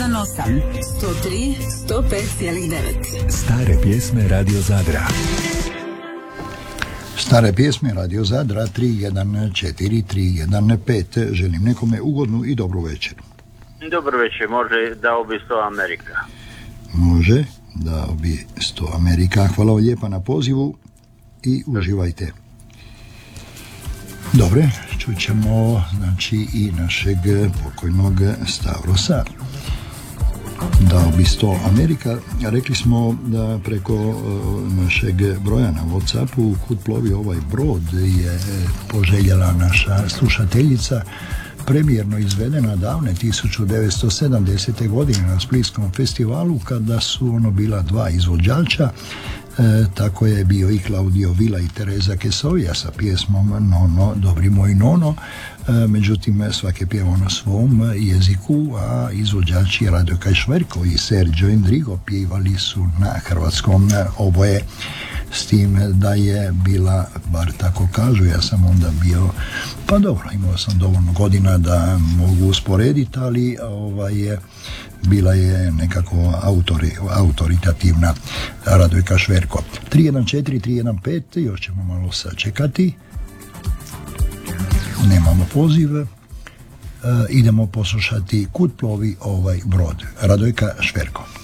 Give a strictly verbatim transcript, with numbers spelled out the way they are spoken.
jedan osam, sto tri, sto pet zarez devet. Stare pjesme Radio Zadra. Stare pjesme Radio Zadra tri jedan četiri tri jedan pet. Želim nekome ugodnu i dobru večer. Dobro večer, može dao bi sto Amerika. Može, dao bi sto Amerika. Hvala vam lijepa na pozivu i uživajte. Dobre, čućemo znači i našeg pokojnog Stavrosa. Dao bi sto Amerika. Rekli smo da preko uh, našeg broja na WhatsAppu kud plovi ovaj brod je poželjela naša slušateljica, premijerno izvedena davne tisuću devetsto sedamdesete. godine na Splitskom festivalu kada su ono bila dva izvođača. E, tako je bio i Claudio Vila i Teresa Kesovija sa pjesmom Nono, dobri moj Nono. E, međutim, svake pjevao na svom jeziku, a izvođači Radojka Šverko i Sergio Endrigo pjevali su na hrvatskom oboje, s tim da je bila, bar tako kažu, ja sam onda bio, pa dobro, imao sam dovoljno godina da mogu usporediti, ali ovaj je bila je nekako autori, autoritativna Radojka Šverko. tri jedan četiri tri jedan pet, još ćemo malo sačekati. Nemamo poziv. E, idemo poslušati kud plovi ovaj brod. Radojka Šverko.